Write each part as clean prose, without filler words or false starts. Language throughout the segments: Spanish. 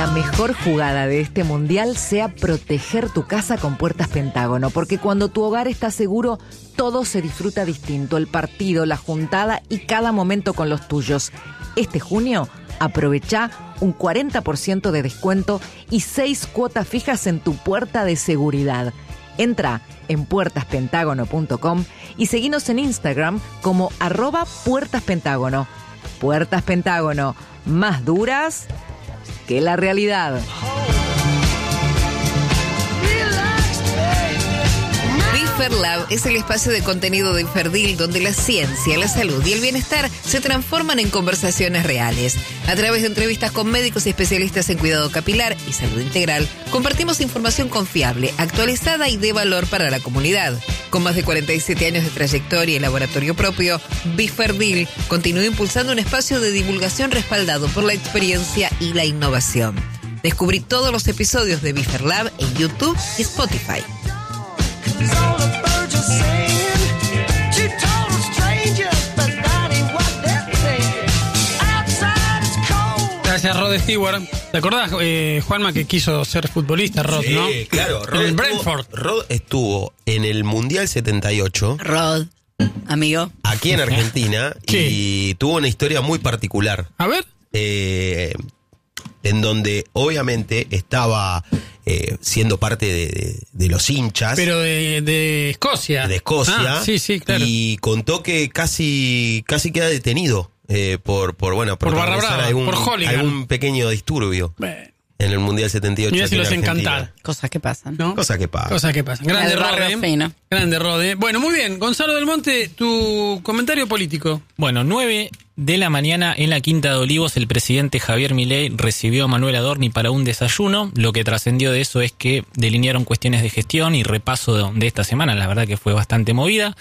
la mejor jugada de este mundial sea proteger tu casa con Puertas Pentágono, porque cuando tu hogar está seguro, todo se disfruta distinto, el partido, la juntada y cada momento con los tuyos. Este junio, aprovecha un 40% de descuento y 6 cuotas fijas en tu puerta de seguridad. Entra en puertaspentágono.com y seguinos en Instagram como @puertaspentágono. Puertas Pentágono, más duras que la realidad. BeFerLab es el espacio de contenido de Inferdil donde la ciencia, la salud y el bienestar se transforman en conversaciones reales. A través de entrevistas con médicos y especialistas en cuidado capilar y salud integral, compartimos información confiable, actualizada y de valor para la comunidad. Con más de 47 años de trayectoria y laboratorio propio, BeFerdil continúa impulsando un espacio de divulgación respaldado por la experiencia y la innovación. Descubrí todos los episodios de BeFerLab en YouTube y Spotify. Gracias, Rod Stewart. ¿Te acordás, Juanma, que quiso ser futbolista, Rod, sí, no? Claro, En el Brentford. Rod estuvo en el Mundial 78. Rod, amigo. Aquí en Argentina. Y tuvo una historia muy particular. A ver. En donde obviamente estaba siendo parte de los hinchas. Pero de Escocia. De Escocia. Sí, claro. Y contó que casi queda detenido por Barra Brava, por hooligan. algún pequeño disturbio. Bueno. En el Mundial 78. Mira si aquí los en Argentina. encantar. Cosas que pasan. ¿No? Cosas que pasan. Grande barrio Rode. fino. Grande Rode. Bueno, muy bien. Gonzalo Del Monte, tu comentario político. Bueno, 9 de la mañana en la Quinta de Olivos, el presidente Javier Milei recibió a Manuel Adorni para un desayuno. Lo que trascendió de eso es que delinearon cuestiones de gestión y repaso de esta semana. La verdad que fue bastante movida.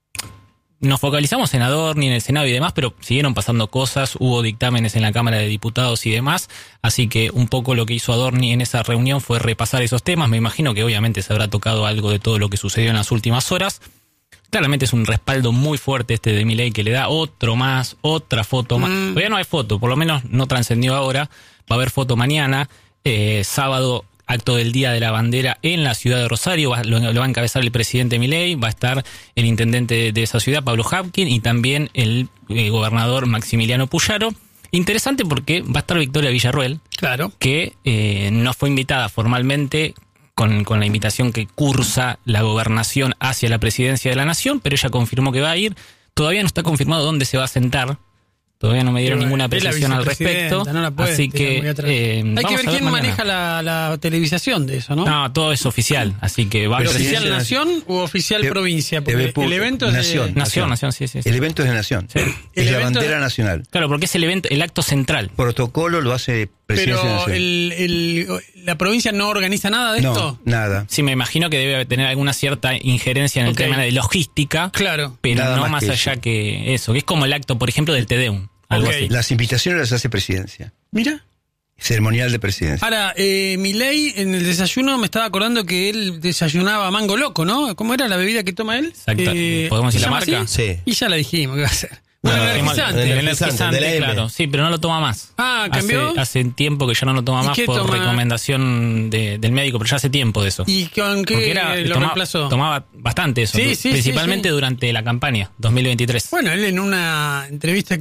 Nos focalizamos en Adorni, en el Senado y demás, pero siguieron pasando cosas, hubo dictámenes en la Cámara de Diputados y demás, así que un poco lo que hizo Adorni en esa reunión fue repasar esos temas. Me imagino que obviamente se habrá tocado algo de todo lo que sucedió en las últimas horas. Claramente es un respaldo muy fuerte este de Milei que le da otra foto más. Todavía no hay foto, por lo menos no trascendió ahora, va a haber foto mañana, sábado. Acto del Día de la Bandera en la ciudad de Rosario, lo va a encabezar el presidente Milei, va a estar el intendente de esa ciudad, Pablo Hapkin, y también el gobernador Maximiliano Puyaro. Interesante porque va a estar Victoria Villarruel, Claro. que no fue invitada formalmente con la invitación que cursa la gobernación hacia la presidencia de la nación, pero ella confirmó que va a ir. Todavía no está confirmado dónde se va a sentar. Todavía no me dieron ninguna precisión al respecto. No la puede así tirar muy atrás. que hay que ver quién mañana. maneja la televisación de eso, ¿no? No, todo es oficial, así que va a ¿Pero haber oficial nación u oficial provincia? Porque el evento es de... Nación, sí. El evento es de Nación. Sí. Es la evento bandera nacional. Claro, porque es el acto central. Protocolo lo hace Presidencia Pero Nacional. la provincia no organiza nada de esto. Nada. Sí, me imagino que debe tener alguna cierta injerencia en el tema de logística. Claro. Pero Nada no más más que allá eso. que eso. Que es como el acto, por ejemplo, del Te Deum. Algo Ok. así. Las invitaciones las hace Presidencia. Mira. Ceremonial de Presidencia. Ahora, Milei en el desayuno me estaba acordando que él desayunaba mango loco, ¿no? ¿Cómo era la bebida que toma él? Exacto. ¿Podemos decir ¿se la llama marca? así? Sí. Y ya la dijimos, ¿qué va a ser? Bueno, No, energizante. el El energizante, de la M. claro. Sí, pero no lo toma más. Ah, ¿cambió? Hace tiempo que ya no lo toma ¿Y más qué por toma? recomendación del médico, pero ya hace tiempo de eso. ¿Y con Porque qué lo reemplazó? tomaba bastante eso, Sí, principalmente sí. durante la campaña 2023. Bueno, él en una entrevista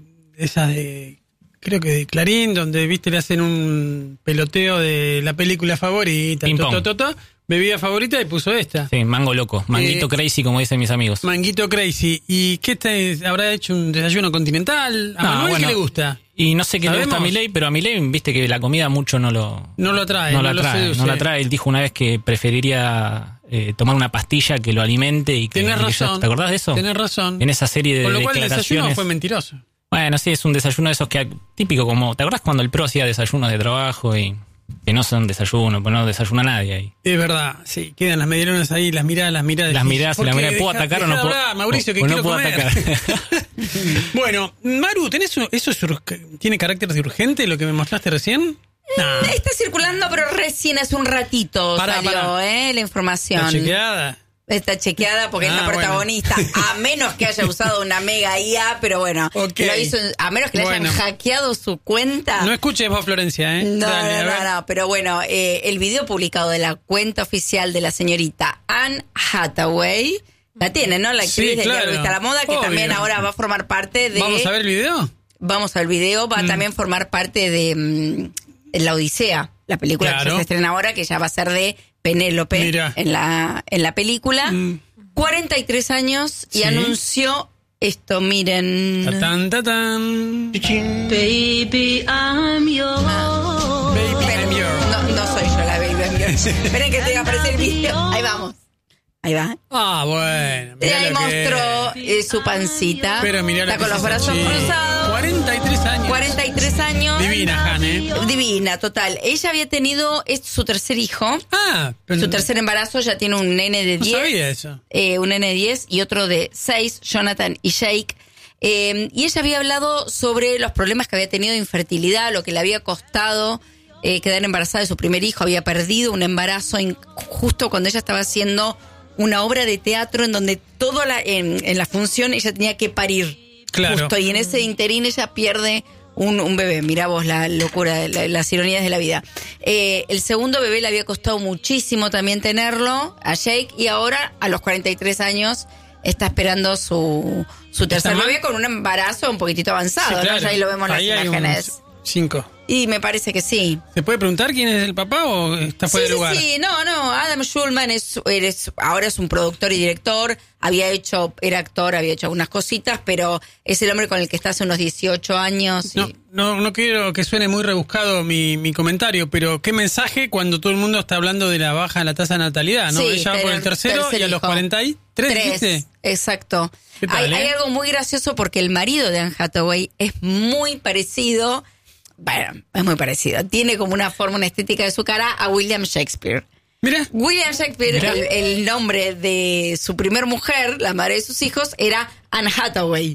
creo que de Clarín, donde le hacen un peloteo de la película favorita, Ping pong. bebida favorita y puso esta. Sí, mango loco, manguito crazy, como dicen mis amigos. Manguito Crazy. ¿Y qué habrá hecho un desayuno continental? ¿A Manuel qué le gusta? Y no sé qué le gusta a ¿Sabemos? Milei, pero a Milei, viste que la comida mucho no lo atrae. no la seduce. atrae. Él dijo una vez que preferiría tomar una pastilla que lo alimente y que... Tenés razón. ¿Te acordás de eso? Tenés razón. En esa serie de Con lo cual el desayuno declaraciones. fue mentiroso. Bueno, sí, es un desayuno de esos que típico como... ¿Te acordás cuando el PRO hacía desayunos de trabajo y que no son desayunos, pues no desayuna nadie ahí? Es verdad, sí, quedan las mediaronas ahí, las miradas. Las miradas y la mirada, ¿puedo atacar o no puedo? Hablar, Mauricio, que o no quiero puedo comer. atacar? Bueno, Maru, ¿tiene carácter de urgente lo que me mostraste recién? Nah. Está circulando, pero recién hace un ratito Pará. salió la información. ¿Está chequeada? Está chequeada porque es la protagonista, a menos que haya usado una mega IA, pero bueno, Okay. lo hizo, a menos que le hayan hackeado su cuenta. No escuches vos, Florencia, ¿eh? No, Dale, no, pero bueno, el video publicado de la cuenta oficial de la señorita Anne Hathaway, la tiene, ¿no? La actriz de La Revista La Moda, que también ahora va a formar parte de... ¿Vamos a ver el video? Vamos al video, va a también formar parte de La Odisea, la película que ya se estrena ahora, que ya va a ser de Penélope en la película. 43 años y anunció esto, miren. Tatán, tatán. Baby, I'm yours. Baby, I'm yours. No soy yo la Baby, I'm yours. Esperen que te va a aparecer el video. Ahí vamos. Ahí va. Ah, bueno. Y ahí mostró su pancita. Pero mirá está con los brazos cruzados. 43 años. 43 años. Divina, Han, ¿eh? Divina, total. Ella había tenido su tercer hijo. Su tercer embarazo. Ya tiene un nene de 10. No sabía eso. Un nene de 10 y otro de 6, Jonathan y Jake. Y ella había hablado sobre los problemas que había tenido de infertilidad, lo que le había costado quedar embarazada de su primer hijo. Había perdido un embarazo justo cuando ella estaba haciendo una obra de teatro en donde en la función ella tenía que parir. Claro. Justo, y en ese interín ella pierde un bebé. Mirá vos la locura, las ironías de la vida. El segundo bebé le había costado muchísimo también tenerlo, a Jake, y ahora a los 43 años está esperando su tercer bebé con un embarazo un poquitito avanzado. Sí, claro. ¿No? Ya ahí lo vemos en las imágenes. 5. Y me parece que sí. ¿Se puede preguntar quién es el papá o está fuera de lugar? Sí, no. Adam Schulman ahora es un productor y director. Era actor, había hecho algunas cositas, pero es el hombre con el que está hace unos 18 años. No quiero que suene muy rebuscado mi comentario, pero qué mensaje cuando todo el mundo está hablando de la baja de la tasa de natalidad, ¿no? Sí, ella va por el tercero y a los 43, ¿viste? Exacto. Tal, hay algo muy gracioso porque el marido de Anne Hathaway es muy parecido. Bueno, es muy parecido. Tiene como una forma, una estética de su cara a William Shakespeare. Mira. William Shakespeare, el nombre de su primer mujer, la madre de sus hijos, era Anne Hathaway.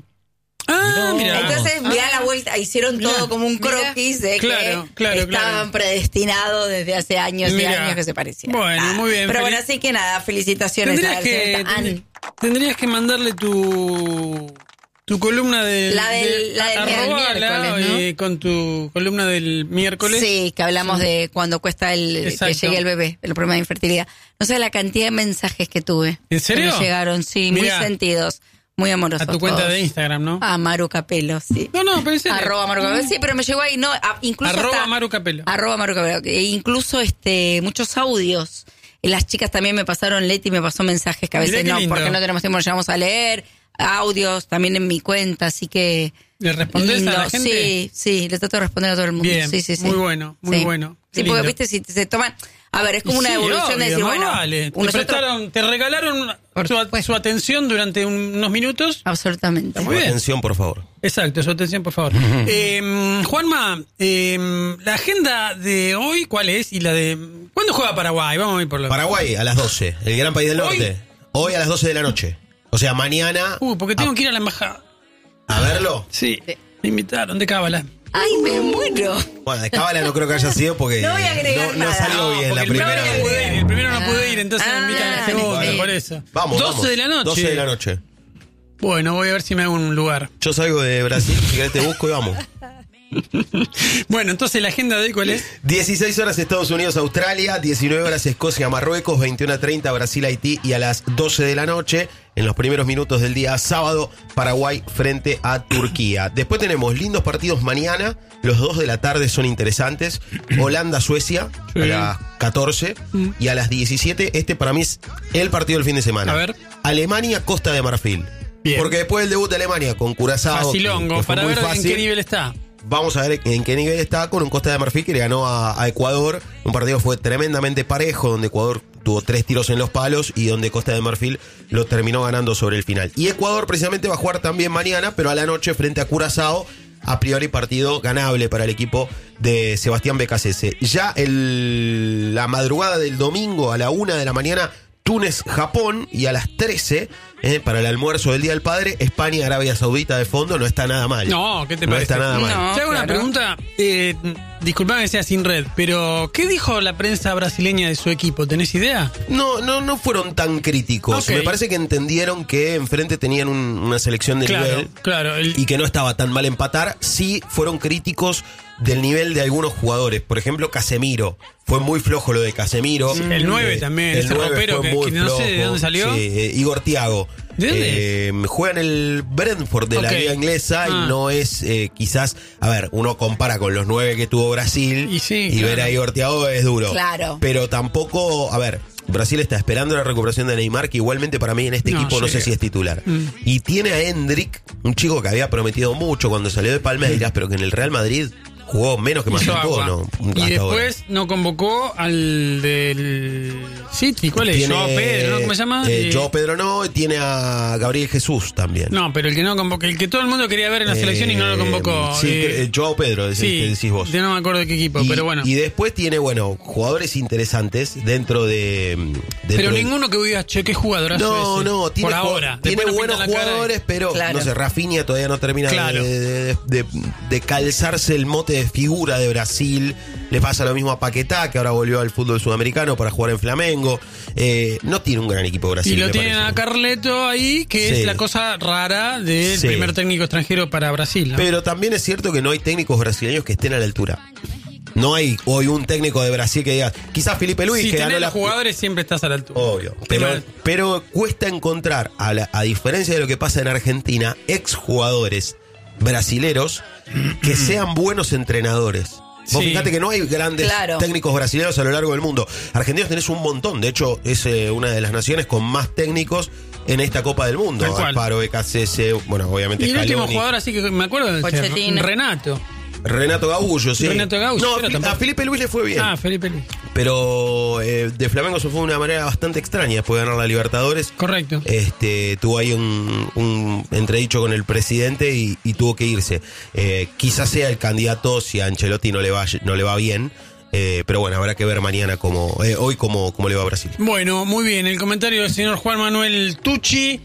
Mira. Entonces, mirá la vuelta, hicieron todo como un croquis de que estaban predestinados desde hace años y años que se parecían. Bueno, muy bien. Pero bueno, así que nada, felicitaciones a la señorita Anne. Tendrías que mandarle tu columna del miércoles, ¿no? Con tu columna del miércoles. Sí, que hablamos de cuando cuesta que llegue el bebé, el problema de infertilidad. No sé la cantidad de mensajes que tuve. ¿En serio? Que me llegaron, sí, mirá, muy sentidos, muy amorosos. A tu cuenta todos. De Instagram, ¿no? A Maru Capelo, sí. No, pensé. @Maru Capelo, sí, pero me llegó ahí, no, incluso @Maru Capelo. @Maru Capelo, e incluso muchos audios. Y las chicas también me pasaron, Leti me pasó mensajes que a veces no, porque no tenemos tiempo, nos llevamos a leer. Audios también en mi cuenta, así que... ¿Le respondés a la gente? Sí, le trato de responder a todo el mundo. Bien, sí. muy bueno, muy bueno. Sí, porque viste, si se toman... A ver, es como una devolución de decir, bueno... Vale. Te regalaron su atención durante unos minutos. Absolutamente. Su atención, por favor. Exacto, su atención, por favor. Juanma, la agenda de hoy, ¿cuál es? Y la de... ¿Cuándo juega Paraguay? Vamos a ir por lo... Paraguay, a las 12, el gran país del norte. Hoy a las 12 de la noche. O sea, mañana... porque tengo que ir a la embajada. ¿A verlo? Sí, me invitaron de Cábala. ¡Ay, me muero! Bueno, de Cábala no creo que haya sido porque no voy a agregar no salió bien la primera vez. El primero no pude ir, entonces me invitan a la segunda, por eso. Vamos, 12 de la noche. 12 de la noche. Bueno, voy a ver si me hago un lugar. Yo salgo de Brasil, si querés te busco y vamos. Bueno, entonces la agenda de hoy, ¿cuál es? 16 horas Estados Unidos, Australia, 19 horas Escocia, Marruecos, 21:30 Brasil, Haití y a las 12 de la noche, en los primeros minutos del día sábado, Paraguay frente a Turquía. Después tenemos lindos partidos mañana, los 2 de la tarde son interesantes, Holanda-Suecia a las 14 y a las 17, para mí es el partido del fin de semana. A ver. Alemania-Costa de Marfil. Bien. Porque después del debut de Alemania con Curazao, Facilongo, para ver en qué nivel está. Vamos a ver en qué nivel está con un Costa de Marfil que le ganó a Ecuador. Un partido fue tremendamente parejo, donde Ecuador tuvo 3 tiros en los palos y donde Costa de Marfil lo terminó ganando sobre el final. Y Ecuador precisamente va a jugar también mañana, pero a la noche frente a Curazao. A priori partido ganable para el equipo de Sebastián Becasese. Ya la madrugada del domingo a la 1 de la mañana, Túnez-Japón, y a las 13, para el almuerzo del Día del Padre, España-Arabia Saudita de fondo. No está nada mal. No, ¿qué te No parece? está nada mal. No. Te hago una claro. pregunta, disculpame que sea sin red, pero ¿qué dijo la prensa brasileña de su equipo? ¿Tenés idea? No fueron tan críticos. Ok. Me parece que entendieron que enfrente tenían una selección de nivel Claro. y que no estaba tan mal empatar. Sí fueron críticos del nivel de algunos jugadores. Por ejemplo, Casemiro. Fue muy flojo lo de Casemiro. Sí, el 9 también, ese 9 ropero fue que muy no sé de flojo. dónde salió. Sí, Igor Thiago. ¿De dónde Juega en el Brentford de la Ok. liga inglesa Ah. y no es quizás, a ver, uno compara con los 9 que tuvo Brasil Y sí, y claro. ver a Igor Thiago es duro. Claro. Pero tampoco, a ver, Brasil está esperando la recuperación de Neymar, que igualmente para mí en este No equipo no sé llega. si es titular. Y tiene a Hendrik, un chico que había prometido mucho cuando salió de Palmeiras, pero que en el Real Madrid jugó menos que Hizo Machucó, agua. ¿no? Y Hasta ahora. después no convocó al del City. ¿Cuál es? Tiene, Joao Pedro, ¿no? ¿Cómo se llama? Joao Pedro no, y tiene a Gabriel Jesús también. No, pero el que no convocó, el que todo el mundo quería ver en la selección y no lo convocó. Sí, Joao Pedro, es el que decís vos. yo no me acuerdo de qué equipo, pero bueno. Y después tiene, jugadores interesantes dentro de... Pero ninguno que digas, che, qué jugadorazo ese. No, tiene, por ahora. tiene Después nos buenos pintan la cara y- jugadores, pero Claro. no sé, Rafinha todavía no termina Claro. de calzarse el mote de figura de Brasil. Le pasa lo mismo a Paquetá, que ahora volvió al fútbol sudamericano para jugar en Flamengo. No tiene un gran equipo Brasil. Y lo me tienen parece. a Carleto ahí, que Sí. es la cosa rara del Sí. primer técnico extranjero para Brasil, ¿no? Pero también es cierto que no hay técnicos brasileños que estén a la altura. No hay hoy un técnico de Brasil que diga, quizás Felipe Luis, si que ganó tenés la... los jugadores siempre estás a la altura. Obvio. Tema- Pero cuesta encontrar, a diferencia de lo que pasa en Argentina, exjugadores brasileros que sean buenos entrenadores. Vos Sí. fíjate que no hay grandes Claro. técnicos brasileños a lo largo del mundo. Argentinos tenés un montón. De hecho, es una de las naciones con más técnicos en esta Copa del Mundo. Tal cual. Alfaro, BKCS, bueno, obviamente Y el último Scaloni. jugador, así que me acuerdo de Pochettino. Renato. Renato Gaullo, sí. Renato Gaullo, No, pero tampoco. a Felipe Luis le fue bien. Ah, Felipe Luis. Pero de Flamengo se fue de una manera bastante extraña después de ganar la Libertadores. Correcto. Tuvo ahí un entredicho con el presidente y tuvo que irse. Quizás sea el candidato si a Ancelotti no le va bien. Pero bueno, habrá que ver mañana hoy cómo le va a Brasil. Bueno, muy bien. El comentario del señor Juan Manuel Tucci.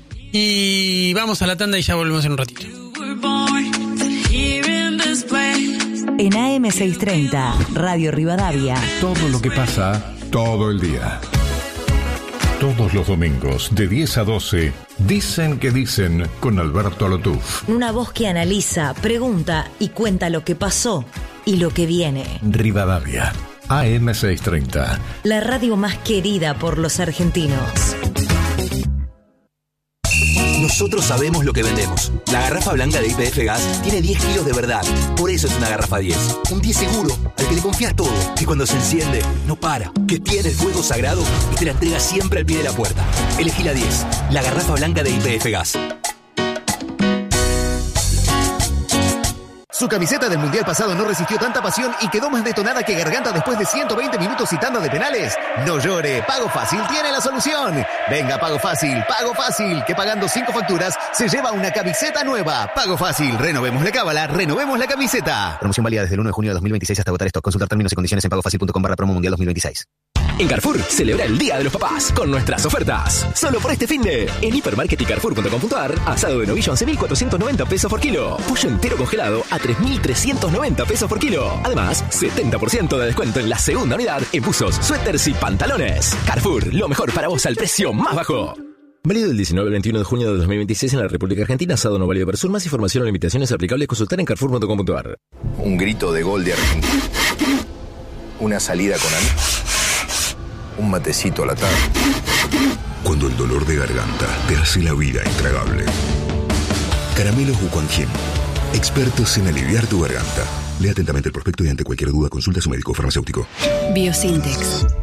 Y vamos a la tanda y ya volvemos en un ratito. En AM630, Radio Rivadavia. Todo lo que pasa, todo el día. Todos los domingos, de 10 a 12, Dicen que dicen con Alberto Lotuf. Una voz que analiza, pregunta y cuenta lo que pasó y lo que viene. Rivadavia, AM630. La radio más querida por los argentinos. Nosotros sabemos lo que vendemos. La garrafa blanca de YPF Gas tiene 10 kilos de verdad. Por eso es una garrafa 10. Un 10 seguro, al que le confías todo. Que cuando se enciende, no para. Que tiene el fuego sagrado y te la entrega siempre al pie de la puerta. Elegí la 10. La garrafa blanca de YPF Gas. Su camiseta del Mundial pasado no resistió tanta pasión y quedó más detonada que Garganta después de 120 minutos y tanda de penales. No llore, Pago Fácil tiene la solución. Venga, Pago Fácil, que pagando 5 facturas se lleva una camiseta nueva. Pago Fácil, renovemos la cábala, renovemos la camiseta. Promoción válida desde el 1 de junio de 2026 hasta agotar stock. Consultar términos y condiciones en pagofacil.com/promo mundial 2026. En Carrefour, celebra el Día de los Papás con nuestras ofertas. Solo por este finde. En Hipermarket y Carrefour.com.ar, asado de novillo a 11.490 pesos por kilo. Pollo entero congelado a 3.390 pesos por kilo. Además, 70% de descuento en la segunda unidad en buzos, suéteres y pantalones. Carrefour, lo mejor para vos al precio más bajo. Válido del 19 al 21 de junio de 2026 en la República Argentina. Asado no válido para sur. Más información o limitaciones aplicables. Consultar en Carrefour.com.ar. Un grito de gol de Argentina. Una salida con amigos. Un matecito a la tarde. Cuando el dolor de garganta te hace la vida intragable. Caramelos Wuquanjin. Expertos en aliviar tu garganta. Lea atentamente el prospecto y ante cualquier duda consulta a su médico farmacéutico. Biosintex.